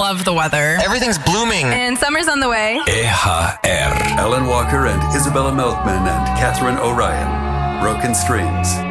love the weather. Everything's blooming. And summer's on the way. Ellen Walker and Isabella Milkman and Catherine O'Ryan. Broken Strings.